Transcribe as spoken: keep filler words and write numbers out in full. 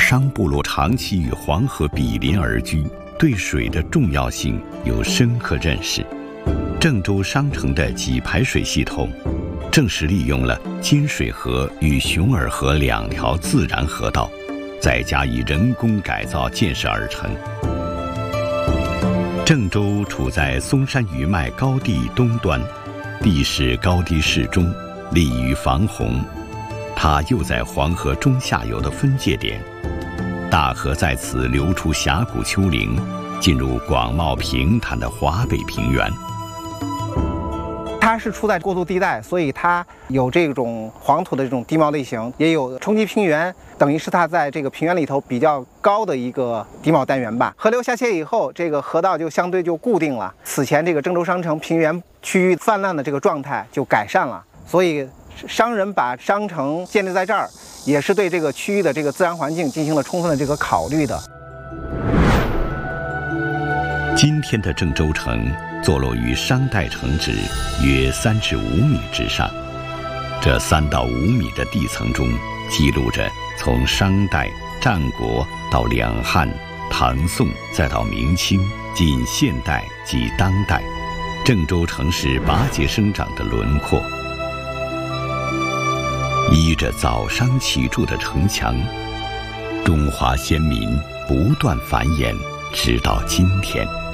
商部落长期与黄河比邻而居，对水的重要性有深刻认识。郑州商城的给排水系统，正是利用了金水河与熊耳河两条自然河道，再加以人工改造建设而成。郑州处在松山余脉高地东端，地势高低适中，利于防洪。它又在黄河中下游的分界点，大河在此流出峡谷丘陵，进入广袤平坦的华北平原。 它是处在过渡地带，所以它有这种黄土的这种地貌类型，也有冲积平原，等于是它在这个平原里头比较高的一个地貌单元吧。河流下泄以后，这个河道就相对就固定了，此前这个郑州商城平原区域泛滥的这个状态就改善了，所以商人把商城建立在这儿，也是对这个区域的这个自然环境进行了充分的这个考虑的。 今天的郑州城坐落于商代城址约三至五米之上，这三到五米的地层中，记录着从商代、战国到两汉、唐宋，再到明清，近现代及当代，郑州城市拔节生长的轮廓。依着早商起筑的城墙，中华先民不断繁衍，直到今天。